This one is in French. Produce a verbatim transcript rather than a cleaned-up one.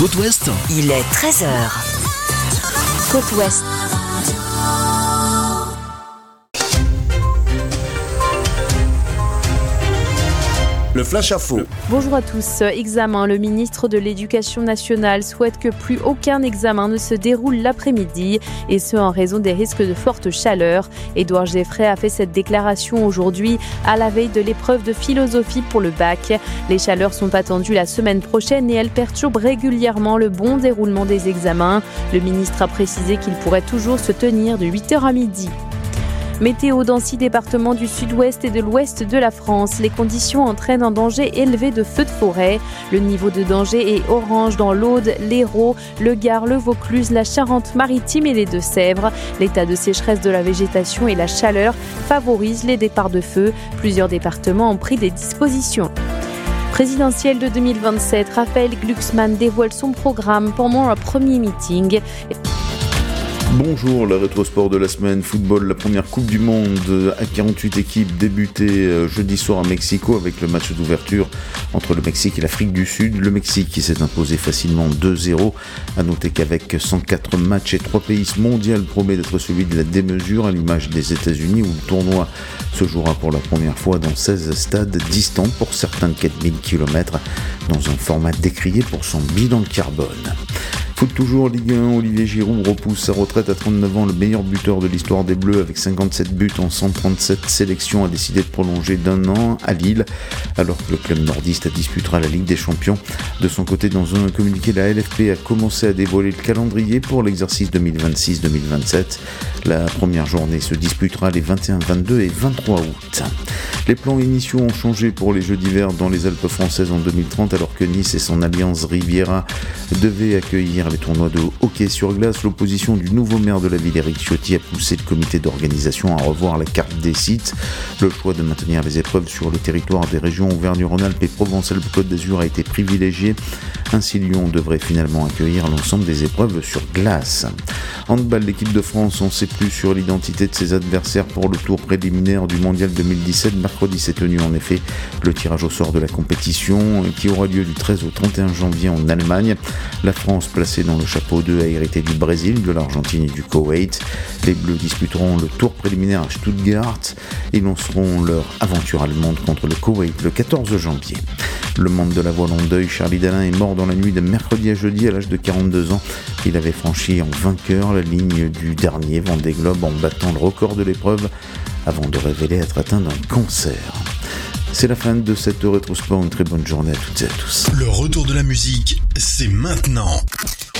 Côte Ouest. Il est treize heures. Côte Ouest. Le flash info. Bonjour à tous. Examen. Le ministre de l'Éducation nationale souhaite que plus aucun examen ne se déroule l'après-midi, et ce en raison des risques de forte chaleur. Édouard Geffray a fait cette déclaration aujourd'hui à la veille de l'épreuve de philosophie pour le bac. Les chaleurs sont attendues la semaine prochaine et elles perturbent régulièrement le bon déroulement des examens. Le ministre a précisé qu'il pourrait toujours se tenir de huit heures à midi. Météo dans six départements du sud-ouest et de l'ouest de la France. Les conditions entraînent un danger élevé de feux de forêt. Le niveau de danger est orange dans l'Aude, l'Hérault, le Gard, le Vaucluse, la Charente-Maritime et les Deux-Sèvres. L'état de sécheresse de la végétation et la chaleur favorisent les départs de feu. Plusieurs départements ont pris des dispositions. Présidentielle de deux mille vingt-sept, Raphaël Glucksmann dévoile son programme pendant un premier meeting. Bonjour, la rétrosport de la semaine, football, la première Coupe du Monde à quarante-huit équipes débutée jeudi soir à Mexico avec le match d'ouverture entre le Mexique et l'Afrique du Sud. Le Mexique qui s'est imposé facilement deux zéro. À noter qu'avec cent quatre matchs et trois pays, ce mondial promet d'être celui de la démesure à l'image des États-Unis où le tournoi se jouera pour la première fois dans seize stades distants pour certains de quatre mille kilomètres dans un format décrié pour son bilan carbone. Foot toujours, Ligue un, Olivier Giroud repousse sa retraite à trente-neuf ans. Le meilleur buteur de l'histoire des Bleus avec cinquante-sept buts en cent trente-sept sélections a décidé de prolonger d'un an à Lille alors que le club nordiste disputera la Ligue des Champions. De son côté, dans un communiqué, la L F P a commencé à dévoiler le calendrier pour l'exercice deux mille vingt-six deux mille vingt-sept. La première journée se disputera les vingt et un, vingt-deux et vingt-trois août. Les plans initiaux ont changé pour les Jeux d'hiver dans les Alpes françaises en deux mille trente alors que Nice et son alliance Riviera devaient accueillir les tournois de hockey sur glace. L'opposition du nouveau maire de la ville, Éric Ciotti, a poussé le comité d'organisation à revoir la carte des sites. Le choix de maintenir les épreuves sur le territoire des régions Auvergne-Rhône-Alpes et Provence-Alpes-Côte d'Azur a été privilégié. Ainsi, Lyon devrait finalement accueillir l'ensemble des épreuves sur glace. Handball, l'équipe de France en sait plus sur l'identité de ses adversaires pour le tour préliminaire du mondial deux mille dix-sept. Mercredi s'est tenu en effet le tirage au sort de la compétition qui aura lieu du treize au trente et un janvier en Allemagne. La France, placée dans le chapeau deux, a hérité du Brésil, de l'Argentine et du Koweït. Les Bleus disputeront le tour préliminaire à Stuttgart et lanceront leur aventure allemande contre le Koweït le quatorze janvier. Le monde de la voile en deuil, Charlie Dalin est mort dans la nuit de mercredi à jeudi à l'âge de quarante-deux ans. Il avait franchi en vainqueur la ligne du dernier Vendée Globe en battant le record de l'épreuve avant de révéler être atteint d'un cancer. C'est la fin de cette rétrosport. Une très bonne journée à toutes et à tous. Le retour de la musique, c'est maintenant.